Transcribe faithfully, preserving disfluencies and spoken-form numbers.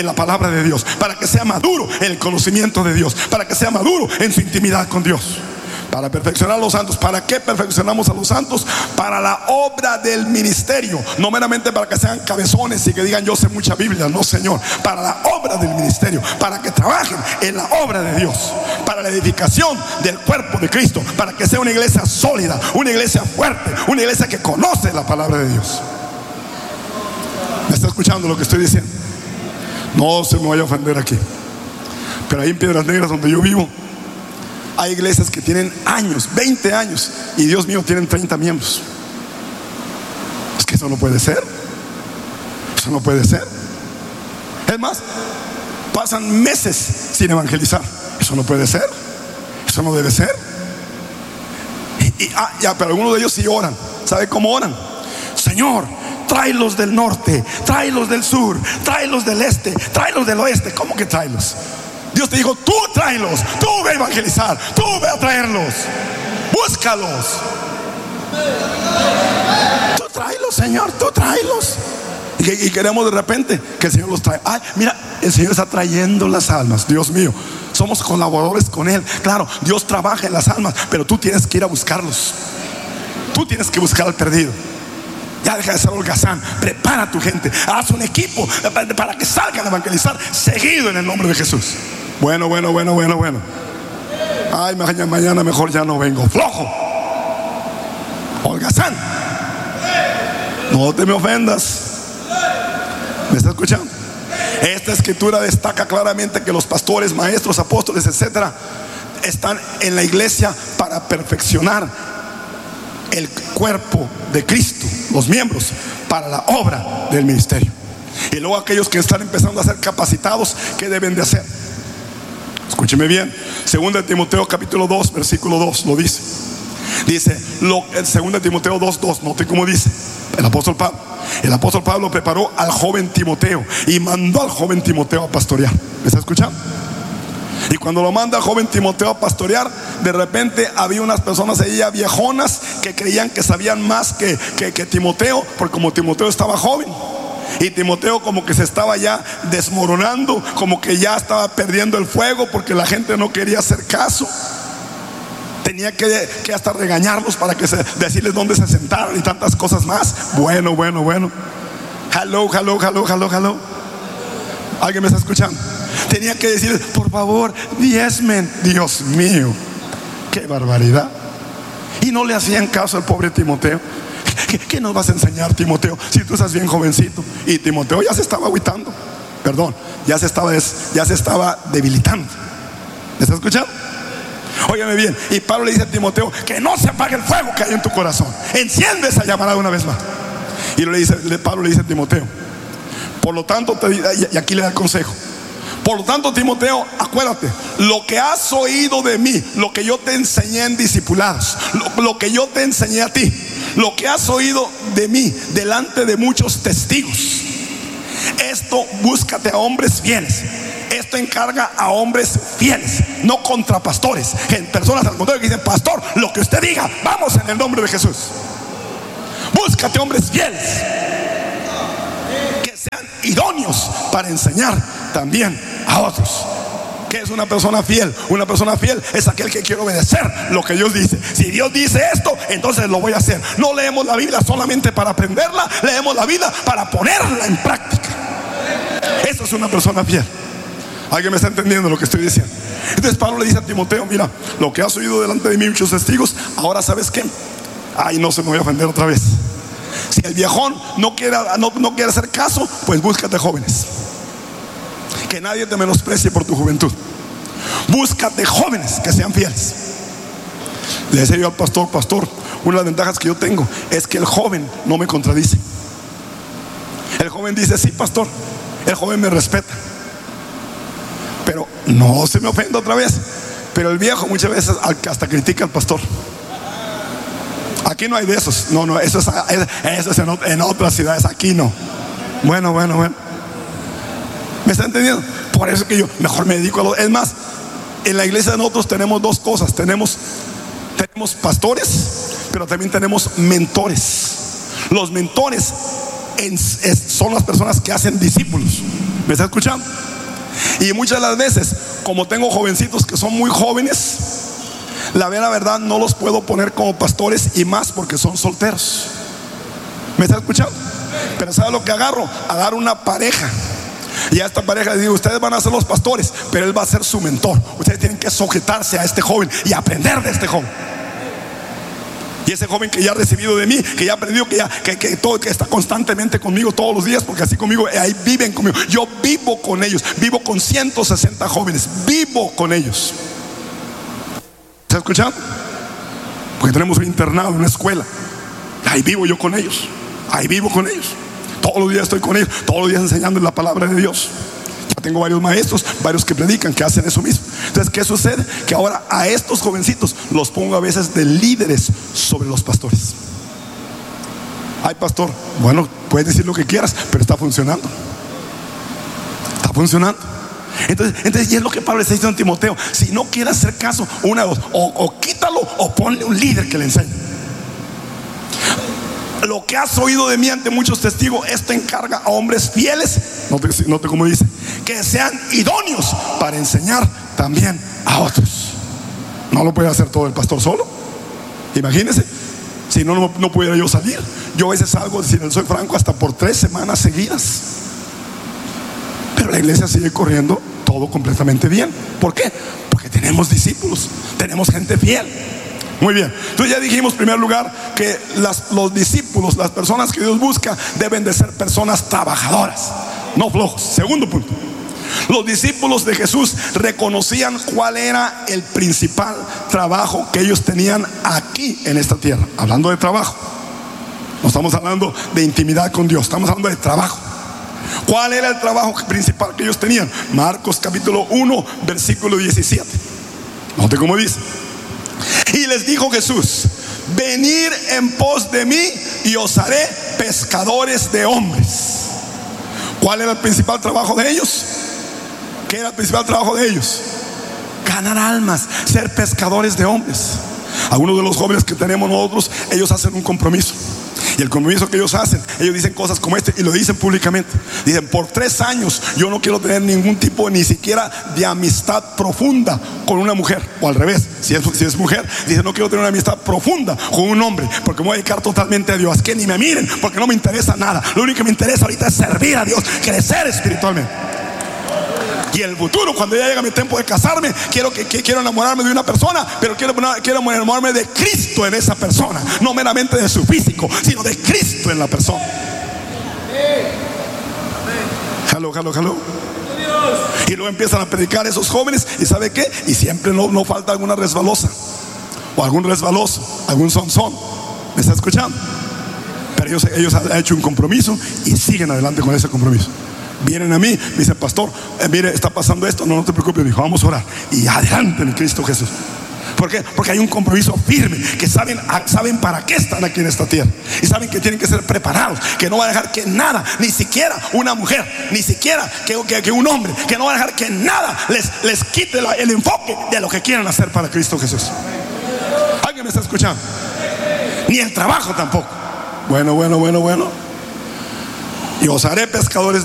en la palabra de Dios, para que sea maduro en el conocimiento de Dios, para que sea maduro en su intimidad con Dios, para perfeccionar a los santos. ¿Para qué perfeccionamos a los santos? Para la obra del ministerio, no meramente para que sean cabezones y que digan yo sé mucha Biblia, no, Señor, para la obra del ministerio, para que trabajen en la obra de Dios, para la edificación del cuerpo de Cristo, para que sea una iglesia sólida, una iglesia fuerte, una iglesia que conoce la palabra de Dios. ¿Me está escuchando lo que estoy diciendo? No se me vaya a ofender aquí, pero ahí en Piedras Negras, donde yo vivo, hay iglesias que tienen años, veinte años, y Dios mío, tienen treinta miembros. Es que eso no puede ser. Eso no puede ser. Es más, pasan meses sin evangelizar. Eso no puede ser. Eso no debe ser. Y, y, ah, ya, pero algunos de ellos sí oran. ¿Sabe cómo oran? Señor, tráelos del norte, tráelos del sur, tráelos del este, tráelos del oeste. ¿Cómo que tráelos? Dios te dijo, tú tráelos, tú ve a evangelizar, tú ve a traerlos, búscalos. Tú tráelos, Señor, tú tráelos. Y, y queremos de repente que el Señor los trae. Ay, mira, el Señor está trayendo las almas. Dios mío, somos colaboradores con Él. Claro, Dios trabaja en las almas, pero tú tienes que ir a buscarlos. Tú tienes que buscar al perdido. Ya deja de ser holgazán, prepara a tu gente, haz un equipo para que salgan a evangelizar seguido en el nombre de Jesús. Bueno, bueno, bueno, bueno, bueno. Ay, mañana, mañana mejor ya no vengo. Flojo, holgazán. No te me ofendas. ¿Me está escuchando? Esta escritura destaca claramente que los pastores, maestros, apóstoles, etcétera, están en la iglesia para perfeccionar el cuerpo de Cristo, los miembros, para la obra del ministerio. Y luego aquellos que están empezando a ser capacitados, ¿qué deben de hacer? Escúcheme bien. Segunda de Timoteo capítulo dos, versículo dos, lo dice. Dice, lo, Segunda de Timoteo dos, dos, note cómo dice el apóstol Pablo. El apóstol Pablo preparó al joven Timoteo y mandó al joven Timoteo a pastorear. ¿Me está escuchando? Y cuando lo manda al joven Timoteo a pastorear, de repente había unas personas ahí ya viejonas que creían que sabían más que, que, que Timoteo, porque como Timoteo estaba joven, y Timoteo como que se estaba ya desmoronando, como que ya estaba perdiendo el fuego, porque la gente no quería hacer caso. Tenía que, que hasta regañarlos para que se, decirles dónde se sentaron y tantas cosas más. Bueno, bueno, bueno. Hello, hello, hello, hello, hello. ¿Alguien me está escuchando? Tenía que decirles, por favor, diezmen. Dios mío, qué barbaridad. Y no le hacían caso al pobre Timoteo. ¿Qué, qué nos vas a enseñar, Timoteo, si tú estás bien jovencito? Y Timoteo ya se estaba agüitando. Perdón, ya se estaba, ya se estaba debilitando. ¿Me está escuchando? Óyeme bien. Y Pablo le dice a Timoteo que no se apague el fuego que hay en tu corazón. Enciende esa llamarada una vez más. Y le dice, Pablo le dice a Timoteo, por lo tanto, te, y aquí le da el consejo. Por lo tanto, Timoteo, acuérdate, lo que has oído de mí, lo que yo te enseñé en discipulados, lo, lo que yo te enseñé a ti, lo que has oído de mí delante de muchos testigos, esto búscate a hombres fieles. Esto encarga a hombres fieles, no contra pastores, en personas al contrario que dicen, pastor, lo que usted diga, vamos en el nombre de Jesús. Búscate hombres fieles que sean idóneos para enseñar también a otros. ¿Qué es una persona fiel? Una persona fiel es aquel que quiere obedecer lo que Dios dice. Si Dios dice esto, entonces lo voy a hacer. No leemos la Biblia solamente para aprenderla, leemos la Biblia para ponerla en práctica. Eso es una persona fiel. ¿Alguien me está entendiendo lo que estoy diciendo? Entonces Pablo le dice a Timoteo, mira, lo que has oído delante de mí muchos testigos, ahora ¿sabes qué? Ay, no se me voy a ofender otra vez. Si el viejón no quiere, no, no quiere hacer caso, pues búscate jóvenes. Que nadie te menosprecie por tu juventud. Búscate jóvenes que sean fieles. Le decía yo al pastor, pastor, una de las ventajas que yo tengo es que el joven no me contradice. El joven dice, sí, pastor. El joven me respeta. Pero no se me ofenda otra vez. Pero el viejo muchas veces hasta critica al pastor. Aquí no hay de esos. No, no, eso es, eso es en, en otras ciudades. Aquí no. Bueno, bueno, bueno. ¿Me está entendiendo? Por eso que yo mejor me dedico a lo. Es más, en la iglesia de nosotros tenemos dos cosas. Tenemos, tenemos pastores, pero también tenemos mentores. Los mentores en, es, son las personas que hacen discípulos. ¿Me está escuchando? Y muchas de las veces, como tengo jovencitos que son muy jóvenes, la vera verdad no los puedo poner como pastores, y más porque son solteros. ¿Me está escuchando? Pero ¿sabe lo que agarro? Agarro una pareja, y a esta pareja les digo: ustedes van a ser los pastores, pero él va a ser su mentor. Ustedes tienen que sujetarse a este joven y aprender de este joven. Y ese joven que ya ha recibido de mí, que ya ha aprendido, que ya que, que, todo, que está constantemente conmigo todos los días, porque así conmigo, ahí viven conmigo. Yo vivo con ellos, vivo con ciento sesenta jóvenes, vivo con ellos. ¿Se escuchan? Porque tenemos un internado, una escuela. Ahí vivo yo con ellos, ahí vivo con ellos. Todos los días estoy con ellos, todos los días enseñándoles la palabra de Dios. Ya tengo varios maestros, varios que predican, que hacen eso mismo. Entonces, ¿qué sucede? Que ahora a estos jovencitos los pongo a veces de líderes sobre los pastores. Ay, pastor, bueno, puedes decir lo que quieras, pero está funcionando. Está funcionando. Entonces, entonces y es lo que Pablo está diciendo a Timoteo: si no quieres hacer caso, una de dos, o, o quítalo o ponle un líder que le enseñe. Lo que has oído de mí ante muchos testigos, esto encarga a hombres fieles, note, note cómo dice, que sean idóneos para enseñar también a otros. No lo puede hacer todo el pastor solo. Imagínense, si no, no, no pudiera yo salir. Yo a veces salgo, si soy franco, hasta por tres semanas seguidas. Pero la iglesia sigue corriendo todo completamente bien. ¿Por qué? Porque tenemos discípulos, tenemos gente fiel. Muy bien, entonces ya dijimos en primer lugar que las, los discípulos, las personas que Dios busca, deben de ser personas trabajadoras, no flojos. Segundo punto: los discípulos de Jesús reconocían cuál era el principal trabajo que ellos tenían aquí en esta tierra. Hablando de trabajo, no estamos hablando de intimidad con Dios, estamos hablando de trabajo. ¿Cuál era el trabajo principal que ellos tenían? Marcos capítulo uno, versículo diecisiete. Note cómo dice: y les dijo Jesús: venid en pos de mí y os haré pescadores de hombres. ¿Cuál era el principal trabajo de ellos? ¿Qué era el principal trabajo de ellos? Ganar almas, ser pescadores de hombres. Algunos de los jóvenes que tenemos nosotros, ellos hacen un compromiso. Y el compromiso que ellos hacen, ellos dicen cosas como este, y lo dicen públicamente. Dicen: por tres años yo no quiero tener ningún tipo, ni siquiera de amistad profunda con una mujer. O al revés, si es, si es mujer, dice: no quiero tener una amistad profunda con un hombre, porque me voy a dedicar totalmente a Dios. Que ni me miren, porque no me interesa nada. Lo único que me interesa ahorita es servir a Dios, crecer espiritualmente. Y el futuro, cuando ya llega mi tiempo de casarme, quiero, que, que, quiero enamorarme de una persona, pero quiero, quiero enamorarme de Cristo en esa persona. No meramente de su físico, sino de Cristo en la persona. Hello, hello, hello. Y luego empiezan a predicar esos jóvenes, y ¿sabe qué? Y siempre no, no falta alguna resbalosa, o algún resbaloso, algún sonzón. ¿Me está escuchando? Pero ellos, ellos han hecho un compromiso y siguen adelante con ese compromiso. Vienen a mí, me dicen: pastor, eh, mire, está pasando esto. No, no te preocupes, dijo, vamos a orar. Y adelante en Cristo Jesús. ¿Por qué? Porque hay un compromiso firme, que saben, saben para qué están aquí en esta tierra, y saben que tienen que ser preparados, que no van a dejar que nada, ni siquiera una mujer, ni siquiera que, que, que un hombre, que no van a dejar que nada les, les quite la, el enfoque de lo que quieren hacer para Cristo Jesús. ¿Alguien me está escuchando? Ni el trabajo tampoco. Bueno, bueno, bueno, bueno. Y os haré pescadores